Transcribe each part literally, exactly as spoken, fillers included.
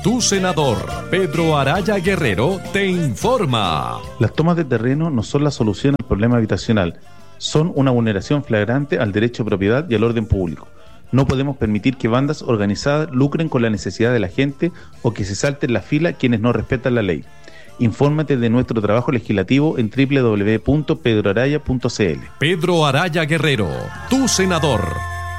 Tu senador, Pedro Araya Guerrero, te informa. Las tomas de terreno no son la solución al problema habitacional, son una vulneración flagrante al derecho de propiedad y al orden público. No podemos permitir que bandas organizadas lucren con la necesidad de la gente o que se salten la fila quienes no respetan la ley. Infórmate de nuestro trabajo legislativo en doble u doble u doble u punto pedro araya punto c l. Pedro Araya Guerrero, tu senador.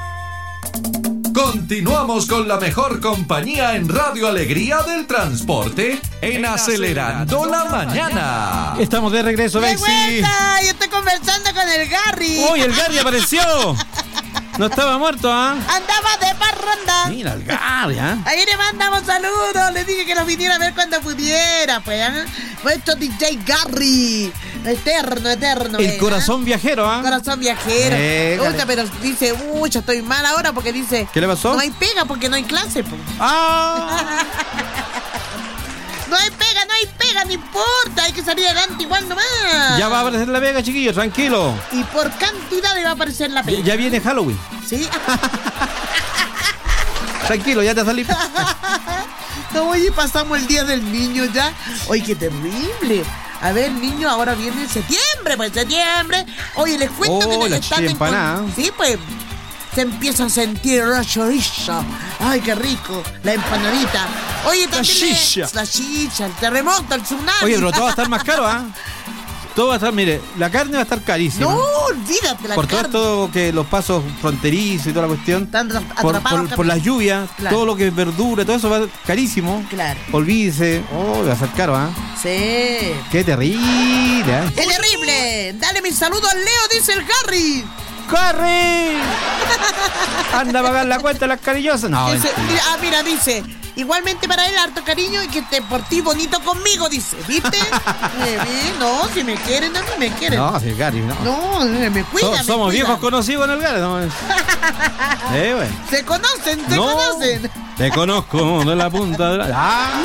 Continuamos con la mejor compañía en Radio Alegría del Transporte en Acelerando la Mañana. Estamos de regreso, ¡De Bexi. vuelta! Yo estoy conversando con el Garry. ¡Uy, el Gary apareció! No estaba muerto, ¿ah? ¿eh? Andaba de parranda. Mira, el Gary, ¿ah? ¿eh? Ahí le mandamos saludos. Le dije que nos viniera a ver cuando pudiera, pues. ¿eh? Nuestro D J Garry. Eterno, eterno. El ¿eh? corazón viajero, ¿ah? ¿eh? Corazón viajero. Eh, Uy, pero dice, uy, yo estoy mal ahora porque dice... ¿Qué le pasó? No hay pega porque no hay clase, pues. ¡Ah! No hay pega, no hay pega, no importa. Hay que salir adelante igual nomás. Ya va a aparecer la Vega, chiquillos, tranquilo. Y por cantidad le va a aparecer la pega. Ya, ya viene Halloween. Sí. Tranquilo, ya te salí. No, oye, pasamos el día del niño ya. Oye, qué terrible. A ver, niño, ahora viene septiembre, pues septiembre. Oye, les cuento Oh, que la están chile en... empanada. Sí, pues se empieza a sentir la choriza. Ay, qué rico. La empanadita. Oye, también chicha. le- La chicha, el terremoto, el tsunami. Oye, pero todo va a estar más caro, ¿ah? Todo va a estar, mire, la carne va a estar carísima. No, olvídate la por todo carne. esto que los pasos fronterizos y toda la cuestión. Están atra- Por, atrapados por, por las lluvias, Claro. todo lo que es verdura, todo eso va a ser carísimo. Claro. Olvídese. Oh, va a ser caro, ¿ah? Sí. Qué terrible, ¿eh? ¡Qué terrible! Dale mi saludo al Leo, dice el Garry. ¡Corre! Anda a pagar la cuenta de las cariñosas. No, Dice- mentira. mira, ah, mira, dice, igualmente para él, harto cariño y que te por ti bonito conmigo, dice, ¿viste? Eh, vi, no, si me quieren, a mí me quieren. No, sí, Gary, no. No, eh, me So- cuidan, me somos cuidan. viejos conocidos en el Gary. No, eh, bueno. Se conocen, se No, conocen. te conozco de la punta de la... ¡Ah!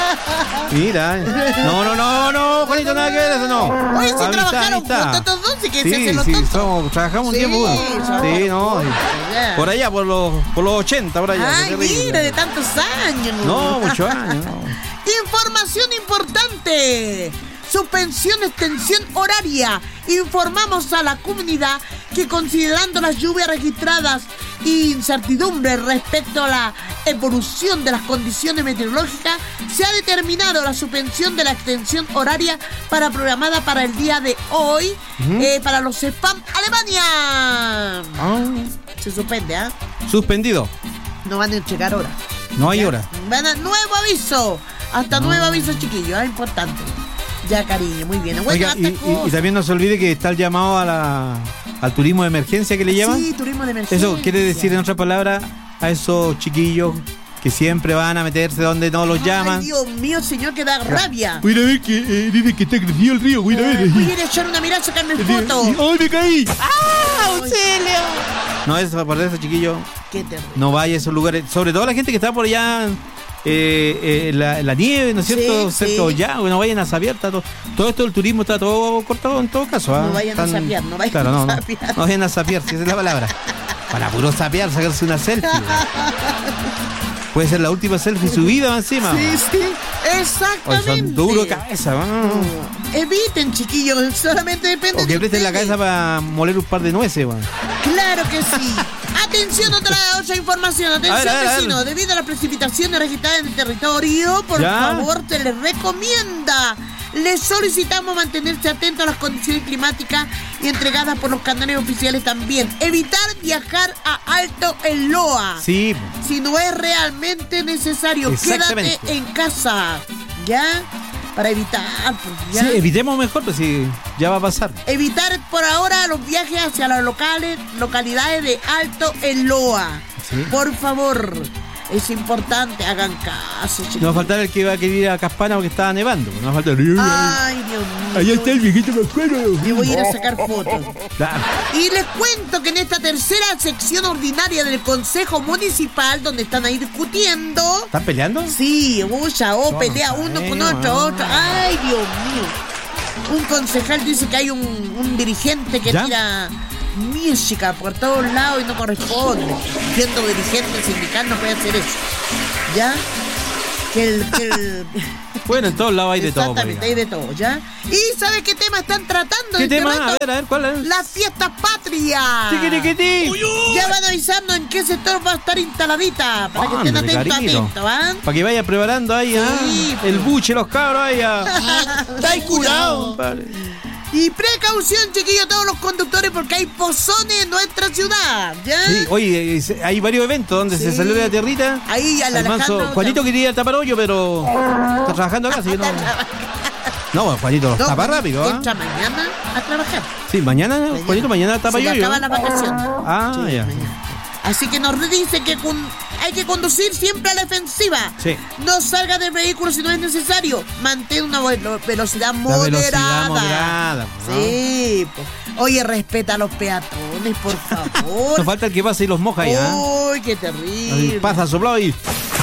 Mira. No, no, no, no, Juanito, nada que ver eso, no. Oye, si Amistad, trabajaron amistad. juntos estos dos y que se Sí, hacen los sí, tontos. somos, trabajamos un Sí, tiempo. bueno. somos- Sí, no. Ya. Por allá, por los, por los ochenta, por allá. Ay, qué terrible. mira, de tantos años. No, muchos años, no. Información importante. Suspensión, extensión horaria. Informamos a la comunidad que considerando las lluvias registradas e incertidumbre respecto a la evolución de las condiciones meteorológicas, se ha determinado la suspensión de la extensión horaria para programada para el día de hoy Ujú. eh, para los CEFAM Alemania. Ah, Se suspende, ¿ah? suspendido. No van a llegar ahora. No hay Ya. hora. Van a nuevo aviso. Hasta No. nuevo aviso, chiquillos. Es importante. Ya, cariño, muy bien. Bueno, Oiga, hasta y, y- y cosas. también no se olvide que está el llamado a la, al turismo de emergencia que le llaman. Sí, turismo de emergencia. Eso quiere decir, en otras palabras, a esos chiquillos que siempre van a meterse donde no los llaman. Ay, Dios mío, señor, que da rabia. Voy a ver que eh, dice que está crecido el río. Voy a ver. Voy a ir a echar una mirada, sacarme foto. ¡Ay, me caí! ¡Ah, auxilio! No, eso, por eso, chiquillos, Qué terrible. no vaya a esos lugares. Sobre todo la gente que está por allá eh, eh, en la, en la nieve, ¿no es cierto? Sí, Cerca sí. ya, no vayan a sabiar. Todo, todo esto del turismo está todo cortado en todo caso. ¿ah? No vayan a Están- sapear, no vayan claro, a no, no. sapear. No vayan a sapear, si esa es la palabra. Para puro sapear, sacarse una selfie. ¿no? Puede ser la última selfie subida encima. Sí, sí, Oye, exactamente. son duro cabeza. ¿no? Eviten, chiquillos, solamente depende O que de presten la ustedes. cabeza para moler un par de nueces. ¿no? Claro que sí. Atención, otra, otra información. Atención, A ver, a ver, a ver. vecino. Debido a las precipitaciones registradas en el territorio, por ¿Ya? favor, se les recomienda. Les solicitamos mantenerse atentos a las condiciones climáticas y entregadas por los canales oficiales también. Evitar viajar a Alto Eloa. Sí, Si no es realmente necesario, quédate Exactamente. en casa. ¿Ya? Para evitar, pues, ¿ya? sí, evitemos mejor, pues si ya va a pasar. Evitar por ahora los viajes hacia las locales, localidades de Alto Eloa. Sí. Por favor, es importante, hagan caso, chicos. No va a faltar el que va a querer ir a Caspana porque estaba nevando. No va a faltar. Ay, Dios mío. Allá está el viejito Pascuero. Me voy a ir a sacar fotos. Claro. Y les cuento que en esta tercera sección ordinaria del Consejo Municipal, donde están ahí discutiendo. ¿Están peleando? Sí, uya, o No, pelea no uno sé, con no, otro, no. otro. Ay, Dios mío. Un concejal dice que hay un, un dirigente que ¿Ya? tira música por todos lados y no corresponde. Siendo dirigente sindical no puede hacer eso. ¿Ya? Que el, que el... Bueno, en todos lados hay de todo. Exactamente, hay de todo, ¿ya? ¿Y sabe qué tema están tratando? ¿Qué en tema? este A ver, a ver, ¿cuál es? Las fiestas patrias. Chiquitiquití. Ya van avisando en qué sector va a estar instaladita. Para que estén Ándale, atentos, carito. atentos, ¿ah? Para que vaya preparando ahí, ¿ah? Sí, El pues. buche, los cabros ahí, ¿ah? Está ahí curado. compadre. Y precaución, chiquillos, todos los conductores, porque hay pozones en nuestra ciudad, ¿ya? Sí, oye, eh, hay varios eventos donde Sí. se salió de la tierrita. Ahí ya la El manso- Alejandro- Juanito quería tapar hoyo, pero está trabajando acá, así que no. No, Juanito los No, tapa rápido, ¿ah? entra mañana a trabajar. Sí, mañana, Juanito, mañana tapa Se le hoyo. acaba la vacación. Ah, Sí, ya. mañana. Así que nos dice que con- hay que conducir siempre a la defensiva. Sí. No salga del vehículo si no es necesario. Mantén una velo- velocidad La moderada. velocidad moderada, ¿no? Sí. po. Oye, respeta a los peatones, por favor. Nos falta el que pase y los moja ya. Uy, qué Ahí terrible. pasa soplado y.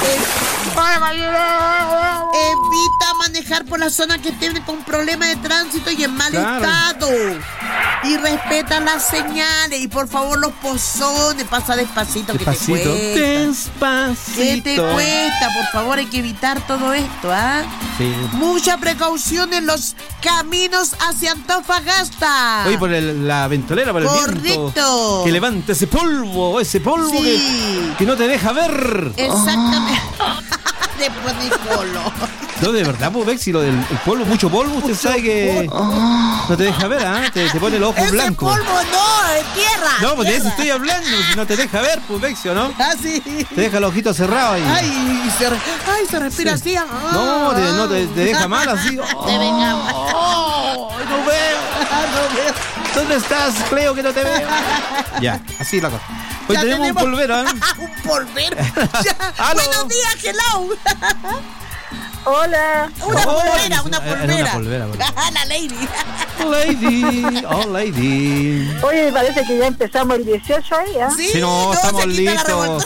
Evita manejar por las zonas que estén con problemas de tránsito y en mal Claro. estado. Y respeta las señales. Y por favor, los pozones. Pasa despacito, Despacito. que te cuesta. Despacito. ¿Qué te cuesta? Por favor, hay que evitar todo esto, ¿ah? Sí. Mucha precaución en los caminos hacia Antofagasta. Oye, por el- la ventolera, por el viento. Correcto. Que levante ese polvo, ese polvo Sí. que, que no te deja ver. Exactamente. Después de solo. No, de verdad, pues, Bex, si lo del el polvo, mucho polvo, usted sabe que no te deja ver, ¿ah? Te, te pone los ojos Ese blancos. polvo no, es tierra. No, pues de eso tierra. estoy hablando, si no te deja ver, pues, Bex, ¿o no? Ah, sí. Te deja los ojitos cerrados ahí. Ay, se, re- ay, se respira Sí. así. No, te, no te, te deja mal así. Te venga mal. Oh, no veo. No veo. ¿Dónde estás? Creo que no te veo. Ya, así la cosa. Hoy Ya tenemos, un polvero, ¿eh? Un polvero. Ya. Aló. Buenos días, hello. Hola. Una Oh, polvera, una era una polvera. polvera, polvera. La lady. Lady, oh lady. Oye, me parece que ya empezamos el dieciocho ahí, ¿ah? Sí, Si no, estamos se quita la listos. revoltura.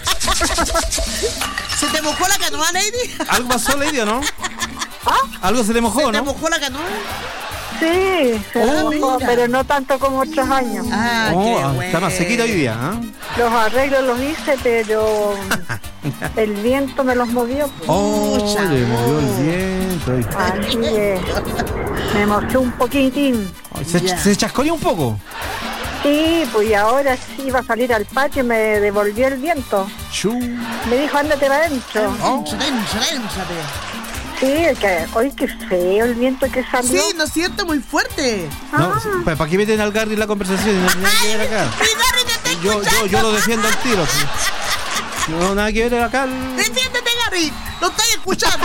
¿Se te mojó la canoa, lady? ¿Algo pasó, lady, o no? ¿Algo se le mojó, ¿Se te no? mojó la canoa? Sí, se Oh, mojó, mira. pero no tanto como otros años. Ah, Oh, qué bueno. está más sequita hoy día, ¿ah? Los arreglos los hice, pero el viento me los movió. Oh, Pucha, le movió oh. el viento. Así que me mojé un poquitín. Se, Ya. se chasconeó un poco. Sí, pues y ahora sí iba a salir al patio y me devolvió el viento. Chu. Me dijo, ándate para adentro. Oh. Densa, densa, pero. Sí, que, oye, qué feo el viento que salió. Sí, ¿no es cierto? Muy fuerte. No, Ah. ¿para, para qué meten al Gary en la conversación? No tiene nada que ver acá. Mi Gary te está Yo, yo, escuchando. yo lo defiendo al tiro. Sí. No, nada que ver acá. el- Defiéndete, Gary. Lo estoy escuchando.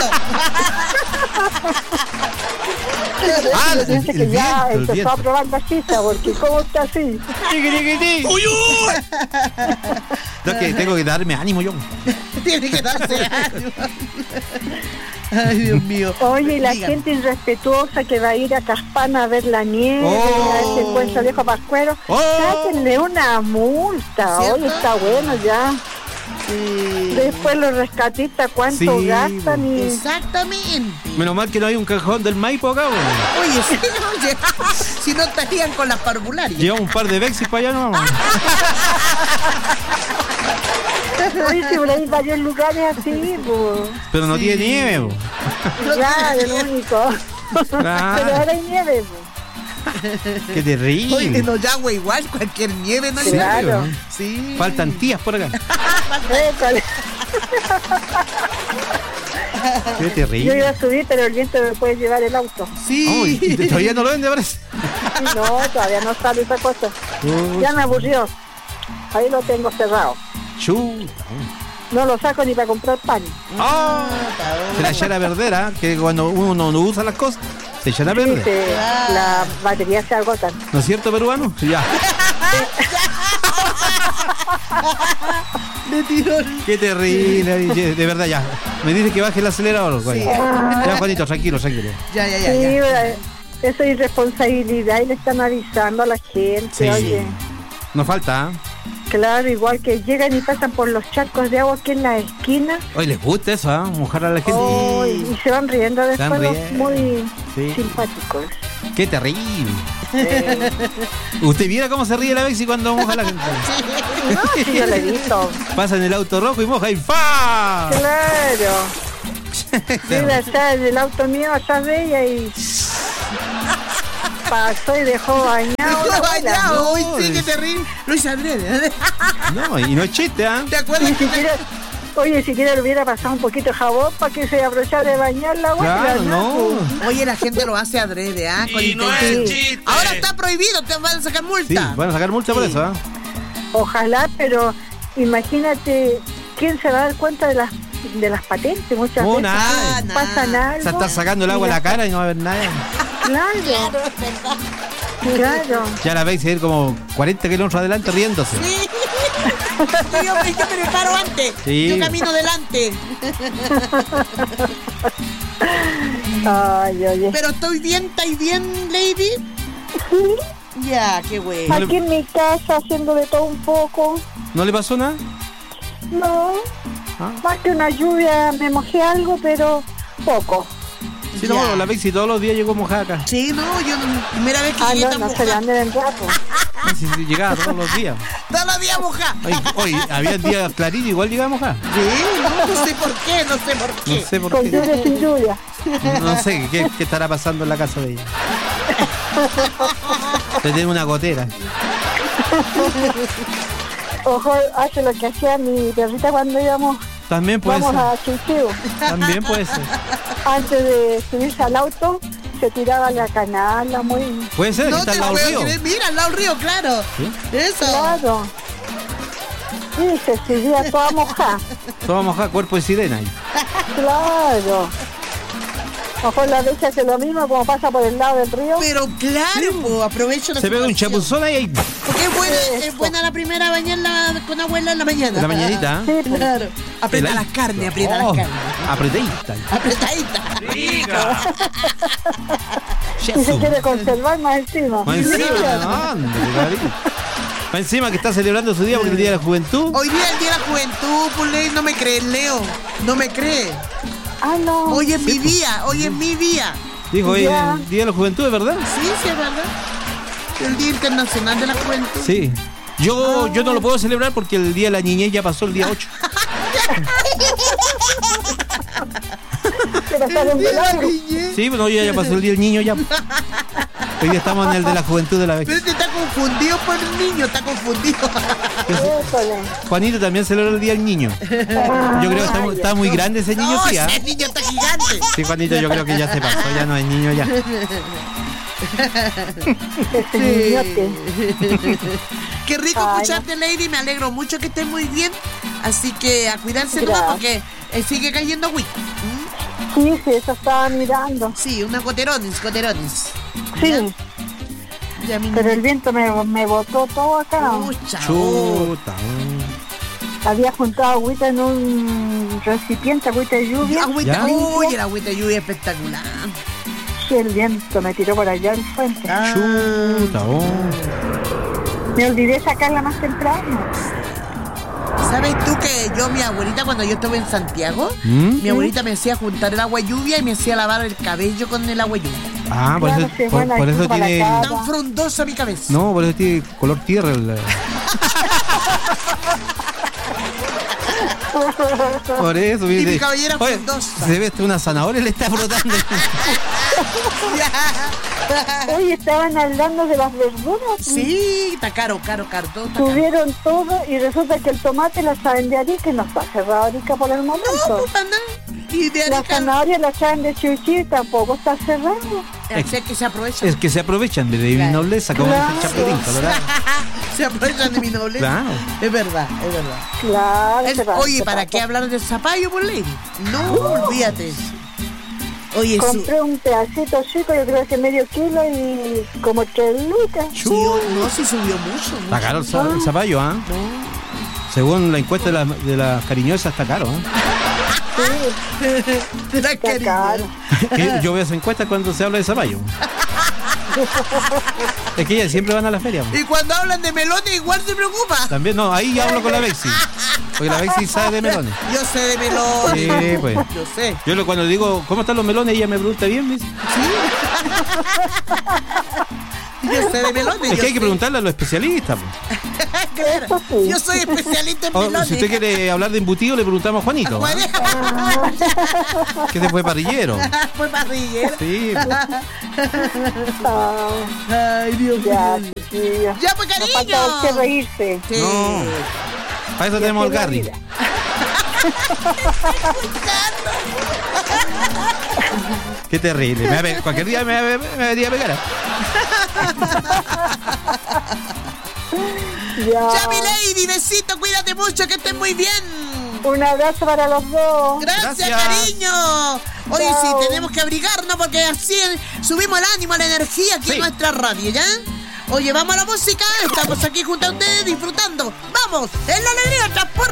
Ah, el, Dice el que ya viento, el empezó a viento. probar la chicha, porque ¿cómo está así? Tiqui, tiqui, tiqui. No, es que tengo que darme ánimo yo. Tiene que darse ánimo. Ay, Dios mío. Oye, y la Dígame. gente irrespetuosa que va a ir a Caspana a ver la nieve, Oh. a ese encuentro viejo Pascuero, Oh. sáquenle una multa. ¿Cierto? Oye, está bueno ya. Sí. Después los rescatistas, ¿cuánto Sí, gastan? Y... Exactamente. Menos mal que no hay un cajón del Maipo acá, güey. Oye, sí, oye, si no estarían con las parvularias. Llevamos un par de Bexis para allá, no. Oye, si por ahí hay varios lugares así, pues. Pero no Sí. tiene nieve, bo. Claro, lo único. Pero Claro. ahora hay nieve, pues. Qué terrible. Oye, no, ya, güey, igual, cualquier nieve, ¿no? Claro. Sí. Faltan tías por acá. École. Qué Yo terrible. iba a subir, pero el viento me puede llevar el auto. Sí. Uy, y todavía no lo vende, parece. No, todavía no sale esa cosa. Uy, Ya me aburrió. Ahí lo tengo cerrado. chuta. No lo saco ni para comprar pan. Oh, se la echa a verdera, que cuando uno no usa las cosas, se echan a Sí, perder. se- la batería se agotan. ¿No es cierto, peruano? Sí, ya. Le tiró el... Qué terrible, de verdad, ya. Me dice que baje el acelerador, güey. Sí. Ya, Juanito, tranquilo, tranquilo. Ya, ya, ya. Sí, ya. eh, eso es irresponsabilidad y le están avisando a la gente. Sí. Oye, Nos falta, ¿eh? claro, igual que llegan y pasan por los charcos de agua aquí en la esquina. Hoy les gusta eso, ¿ah? ¿eh? Mojar a la gente. Oh, y y se van riendo van después, los riendo. muy Sí. simpáticos. Qué terrible. Usted viera cómo se ríe la Bexi cuando moja a la gente. No, sí, yo lo he visto. Pasa en el auto rojo y moja y ¡fa! Claro. Iba atrás del auto mío atrás de ella y pasó y dejó bañado. la abuela. Bañado, uy, sí, es- qué terrible. Lo hice adrede. No, y no es chiste, ¿ah? ¿Te acuerdas Ni que siquiera, oye, siquiera le hubiera pasado un poquito de jabón para que se aprovechara de bañar la abuela. Claro, no. Oye, la gente lo hace adrede, ¿ah? Con Y no intención. es chiste. Ahora está prohibido, te van a sacar Sí, multa. van a sacar multa por Sí. eso, ¿ah? Ojalá, pero imagínate quién se va a dar cuenta de las de las patentes muchas No, veces. nada, que nada. pasan algo. O sea, estar sacando el agua a la cara y no va a haber nada. Claro, claro. Ya la veis ir como cuarenta kilómetros adelante riéndose. Sí. yo, yo me preparo antes. Sí. Yo camino delante. Ay, oye. Pero estoy bien, ¿estáis bien, lady? Sí, Ya, qué bueno. aquí en mi casa haciendo de todo un poco. ¿No le pasó nada? No, Ah. más que una lluvia me mojé algo, pero poco. Sí, Ya. no, la veis y todos los días llegó mojada acá. Sí, no, yo primera vez que Ah, llegué no, tan no se le mojada. ande en rato. Sí, sí, llegaba todos los días. Todos los días mojada. Oye, oye, había días claritos, igual llegaba mojada. Sí, no, no sé por qué, no sé por No qué. sé por Con qué. lluvia sin lluvia. No sé qué, qué estará pasando en la casa de ella. Tiene una gotera. Ojo, hace lo que hacía mi perrita cuando íbamos También puede vamos ser. a Chichibu. También puede ser. Antes de subirse al auto, se tiraba la canala muy Puede ser que No está te al lado del puedo río. creer, mira, al lado del río, claro. ¿Sí? Eso. claro. Y se seguía toda mojada. Toda mojada, cuerpo de sirena ahí. Claro. Mejor la vez hace lo mismo como pasa por el lado del río. Pero claro, pues, aprovecho la Se pega un situación. chapuzón ahí. Porque es buena, es buena la primera bañarla con abuela en la mañana. En la mañanita, ¿eh? Sí, pues. Claro. Aprieta El- las carnes, aprieta Oh, las carnes. apretadita. Apretadita. Rica. Y se quiere conservar más encima. Más encima, no, ándale, cabrón. Más encima que está celebrando su día porque es el Día de la Juventud. Hoy día es el día de la juventud, pues Ley, no me crees, Leo. No me crees. Ah, no. Hoy es mi día, hoy es mi día. Dijo, hoy es Ya. el Día de la Juventud, ¿es verdad? Sí, sí, es verdad. El Día Internacional de la Juventud. Sí. Yo, yo no lo puedo celebrar porque el Día de la Niñez ya pasó el día ocho. Se pasaron de largo. Sí, bueno, ya, ya pasó el Día del Niño ya. Hoy día estamos en el de la Juventud de la Pero vez. este está confundido por el niño, está confundido. École. Juanito también celebra el Día del Niño. Yo creo que está, muy- está muy grande ese niño, No, sí, ¿ah? ese niño está gigante. Sí, Juanito, yo creo que ya se pasó, ya no es niño ya. Ese niñote. Qué rico Ay, escucharte, Lady. Me alegro mucho que estés muy bien. Así que a cuidarse nomás Gracias. porque eh, sigue cayendo agüita. Sí, sí, eso estaba mirando. Sí, unas goterones, goterones. Sí, Ya mi pero el viento me, me botó todo acá. Pucha, oh. Chuta. mm. Había juntado agüita en un recipiente, agüita de lluvia. Agüita, ¿Ya? uy, el agüita de lluvia espectacular. Y el viento me tiró por allá al fuente. Ah. Chuta, oh. Me olvidé sacarla más temprano. ¿Sabes tú que yo, mi abuelita, cuando yo estuve en Santiago, ¿Mm? mi abuelita me hacía juntar el agua lluvia y me hacía lavar el cabello con el agua lluvia? Ah, por Claro, eso, sí, por, buena por eso excusa para tiene. la el- Tan frondosa mi cabeza. No, por eso tiene color tierra. el- Por eso, Y mi mire. cabellera Oye, frondosa. se ve hasta una zanahoria le está frotando. Hoy estaban hablando de las verduras. Sí, está caro, caro, caro. Todo está caro. Tuvieron todo y resulta que el tomate la saben de Arica, que no está cerrado Arica por el No, momento. pues, pana. Y de La Arica, zanahoria la saben de Chuchi y tampoco está cerrado. o sea, que se aprovechan. Es que se aprovechan de mi Claro. nobleza, como Claro. dice el Chapulín, ¿verdad? Se aprovechan de mi nobleza. Claro. Es verdad, es verdad. Claro. El- se va- oye, se ¿para pasa. qué hablar del zapallo, por ley? No, olvídate. Oye, su... Compré un pedacito chico, yo creo que medio kilo y como tres lucas. Sí, no, sí subió mucho. Está mucho. caro el, za- el zapallo, ¿ah? No. Según la encuesta de las de la cariñosas, está caro, ¿ah? De la Está cariño. caro. Que yo veo esa encuesta cuando se habla de zapallo. Es que ellas siempre van a la feria. ¿no? Y cuando hablan de melones, igual se preocupa. También, no, ahí ya hablo con la Bexi. Porque la Bexi sabe de melones. Yo sé de melones. Sí, pues. Yo sé. Yo lo- cuando digo, ¿cómo están los melones? Ella me pregunta bien, me dice. Yo sé de melones. Es yo que hay que sé. preguntarle a los especialistas. pues. Claro. Eso sí. Yo soy especialista en O, melones. si usted quiere hablar de embutido, le preguntamos a Juanito. ¿ah? Bueno, Que se fue parrillero. Fue parrillero. Sí. Ah, Ay, Dios ya, mío. chiquillos. Ya, pues, No cariño. falta que reírse. Sí. No. Para eso tenemos el Garry. Qué terrible. Me va a pe- cualquier día me va a, me va a venir a pegar. Ya. Ya, mi lady, besito, cuídate mucho, que estés muy bien. Un abrazo para los dos. Gracias, Gracias. cariño. Oye, Chao. sí, tenemos que abrigarnos porque así subimos el ánimo, la energía aquí Sí. en nuestra radio, ¿ya? Oye, vamos a la música, estamos aquí junto a ustedes disfrutando. ¡Vamos! ¡Es la alegría del transporte!